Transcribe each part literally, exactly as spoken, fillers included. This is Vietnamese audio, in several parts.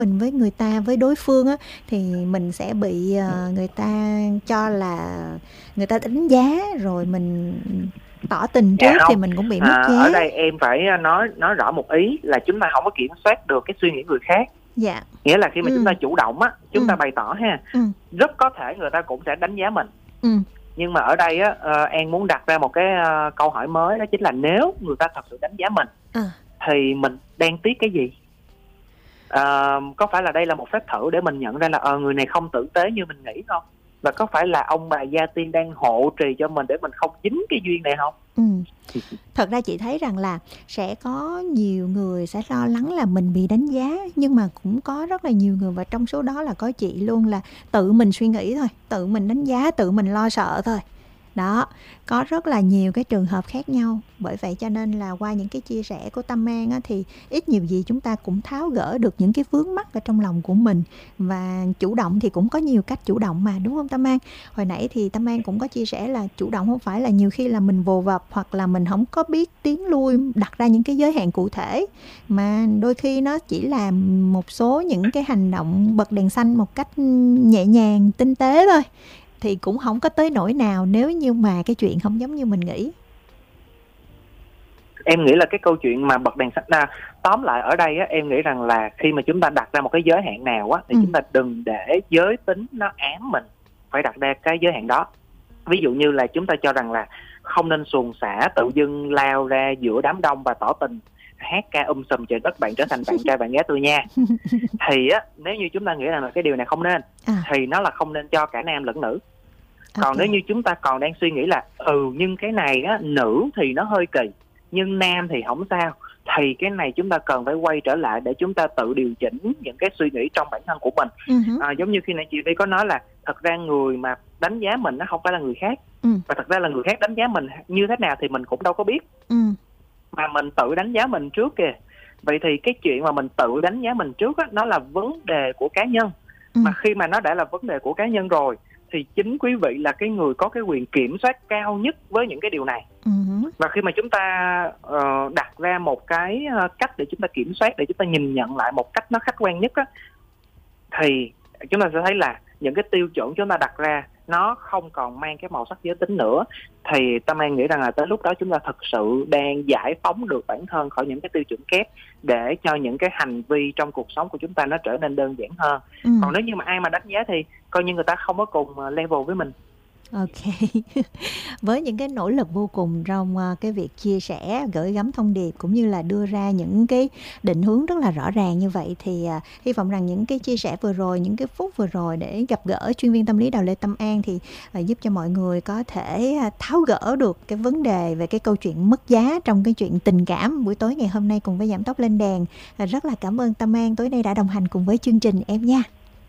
mình với người ta, với đối phương á, thì mình sẽ bị ờ, người ta cho là người ta đánh giá, rồi mình tỏ tình Dạ trước thì không, mình cũng bị mất à, giá. ở đây em phải nói nói rõ một ý là chúng ta không có kiểm soát được cái suy nghĩ người khác. Dạ. Nghĩa là khi mà chúng Ừ. ta chủ động á, chúng Ừ. ta bày tỏ ha, Ừ. rất có thể người ta cũng sẽ đánh giá mình. Ừ. Nhưng mà ở đây á, ờ, An muốn đặt ra một cái ờ, câu hỏi mới, đó chính là nếu người ta thật sự đánh giá mình À. thì mình đang tiếc cái gì? Ờ, có phải là đây là một phép thử để mình nhận ra là ờ, người này không tử tế như mình nghĩ không? Và có phải là ông bà gia tiên đang hộ trì cho mình để mình không dính cái duyên này không? Ừ. Thật ra chị thấy rằng là sẽ có nhiều người sẽ lo lắng là mình bị đánh giá, nhưng mà cũng có rất là nhiều người, và trong số đó là có chị luôn, là tự mình suy nghĩ thôi, tự mình đánh giá, tự mình lo sợ thôi. Đó, có rất là nhiều cái trường hợp khác nhau. Bởi vậy cho nên là qua những cái chia sẻ của Tâm An á, thì ít nhiều gì chúng ta cũng tháo gỡ được những cái vướng mắc ở trong lòng của mình. Và chủ động thì cũng có nhiều cách chủ động mà, đúng không Tâm An? Hồi nãy thì Tâm An cũng có chia sẻ là chủ động không phải là nhiều khi là mình vồ vập, hoặc là mình không có biết tiến lui, đặt ra những cái giới hạn cụ thể, mà đôi khi nó chỉ là một số những cái hành động bật đèn xanh một cách nhẹ nhàng, tinh tế thôi, thì cũng không có tới nỗi nào nếu như mà cái chuyện không giống như mình nghĩ. Em nghĩ là cái câu chuyện mà bật đèn xanh, à, tóm lại ở đây á, em nghĩ rằng là khi mà chúng ta đặt ra một cái giới hạn nào á, thì Ừ. chúng ta đừng để giới tính nó ám mình phải đặt ra cái giới hạn đó. Ví dụ như là chúng ta cho rằng là không nên xuồng xả tự dưng lao ra giữa đám đông và tỏ tình, hát ca um sùm trời đất bạn trở thành bạn trai bạn gái tôi nha. Thì á, nếu như chúng ta nghĩ rằng là cái điều này không nên, À. thì nó là không nên cho cả nam lẫn nữ. Còn Ok. nếu như chúng ta còn đang suy nghĩ là ừ nhưng cái này á, nữ thì nó hơi kỳ nhưng nam thì không sao, thì cái này chúng ta cần phải quay trở lại để chúng ta tự điều chỉnh những cái suy nghĩ trong bản thân của mình. Ừ hứ. À, giống như khi nãy chị Vi có nói là thật ra người mà đánh giá mình nó không phải là người khác, Ừ. và thật ra là người khác đánh giá mình như thế nào thì mình cũng đâu có biết, Ừ. mà mình tự đánh giá mình trước kìa. Vậy thì cái chuyện mà mình tự đánh giá mình trước á, nó là vấn đề của cá nhân. Ừ. Mà khi mà nó đã là vấn đề của cá nhân rồi thì chính quý vị là cái người có cái quyền kiểm soát cao nhất với những cái điều này. Ừ hứ. Và khi mà chúng ta uh, đặt ra một cái uh, cách để chúng ta kiểm soát, để chúng ta nhìn nhận lại một cách nó khách quan nhất á, thì chúng ta sẽ thấy là những cái tiêu chuẩn chúng ta đặt ra nó không còn mang cái màu sắc giới tính nữa. Thì Tâm An nghĩ rằng là tới lúc đó chúng ta thật sự đang giải phóng được bản thân khỏi những cái tiêu chuẩn kép, để cho những cái hành vi trong cuộc sống của chúng ta nó trở nên đơn giản hơn. Ừ. Còn nếu như mà ai mà đánh giá thì coi như người ta không có cùng level với mình. Ok. Với những cái nỗ lực vô cùng trong uh, cái việc chia sẻ, gửi gắm thông điệp cũng như là đưa ra những cái định hướng rất là rõ ràng như vậy, thì uh, hy vọng rằng những cái chia sẻ vừa rồi, những cái phút vừa rồi để gặp gỡ chuyên viên tâm lý Đào Lê Tâm An thì uh, giúp cho mọi người có thể uh, tháo gỡ được cái vấn đề về cái câu chuyện mất giá trong cái chuyện tình cảm buổi tối ngày hôm nay cùng với Giảm Tốc Lên Đèn. Uh, rất là cảm ơn Tâm An tối nay đã đồng hành cùng với chương trình em nha.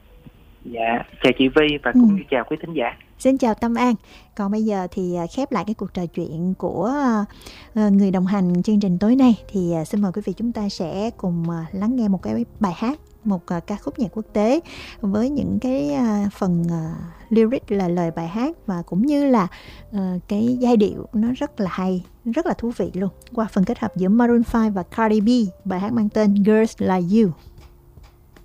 Dạ, chào chị Vi và cũng như chào quý thính giả. Xin chào Tâm An. Còn bây giờ thì khép lại cái cuộc trò chuyện của người đồng hành chương trình tối nay, thì xin mời quý vị chúng ta sẽ cùng lắng nghe một cái bài hát, một ca khúc nhạc quốc tế với những cái phần lyric là lời bài hát, và cũng như là cái giai điệu nó rất là hay, rất là thú vị luôn, qua phần kết hợp giữa Maroon five và Cardi B, bài hát mang tên Girls Like You.